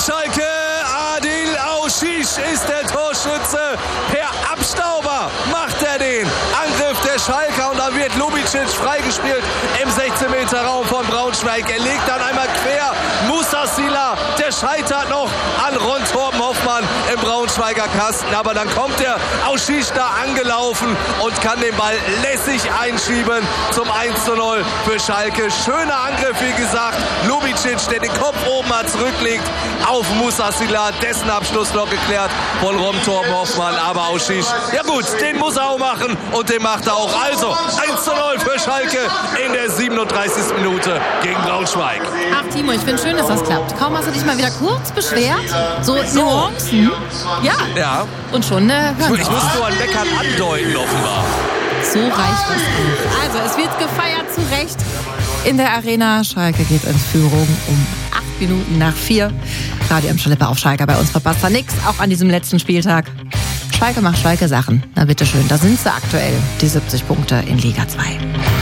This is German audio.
Schalke. Adil Auschich ist der Torschütze. Per Abstauber macht er den Angriff der Schalker und dann wird Lubicic freigespielt im 16-Meter-Raum von Braunschweig. Er legt dann einmal quer. Musasila, der scheitert noch an Ron Torben Hoffmann im Braunschweiger Kasten. Aber dann kommt der Auschich da angelaufen und kann den Ball lässig einschieben zum 1:0 für Schalke. Schöner Angriff, wie gesagt. Lubicic, der den Kopf oben mal zurücklegt auf Musasila. Dessen Abschluss noch geklärt von Ron Torben Hoffmann. Aber Auschich, ja gut, den muss er auch machen und den macht er auch. Also 1:0 für Schalke in der 37. Minute gegen Braunschweig. Ach Timo, ich finde schön, dass das klappt. Kaum hast du dich mal wieder kurz beschwert. So Nuancen. Ja. Und schon hören wir. Ich muss nur an Meckern andeuten, offenbar. So reicht das auch. Also, es wird gefeiert, zu Recht. In der Arena. Schalke geht in Führung um 8 Minuten nach 4. Radio M. Schalippe auf Schalke. Bei uns verpasst er nichts, auch an diesem letzten Spieltag. Schalke macht Schalke Sachen. Na bitteschön, da sind sie aktuell, die 70 Punkte in Liga 2.